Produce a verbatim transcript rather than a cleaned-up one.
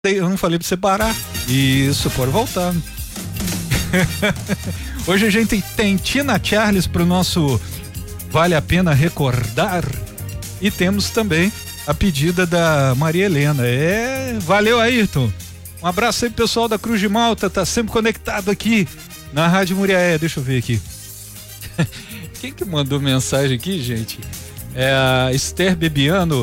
Eu não falei pra você parar. Isso, pode voltar. Hoje a gente tem Tina Charles pro nosso Vale a Pena Recordar. E temos também a pedida da Maria Helena. É, valeu, Ayrton. Um abraço aí pro pessoal da Cruz de Malta, tá sempre conectado aqui na Rádio Muriaé. Deixa eu ver aqui. Quem que mandou mensagem aqui, gente? É a Esther Bebiano.